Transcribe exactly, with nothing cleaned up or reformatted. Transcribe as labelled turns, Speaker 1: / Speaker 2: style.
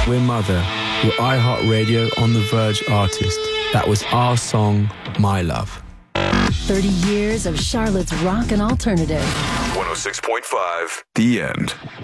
Speaker 1: We're Mother. We're iHeartRadio On The Verge artist. That was our song, My Love.
Speaker 2: thirty years of Charlotte's rock and alternative.
Speaker 3: one oh six point five The End.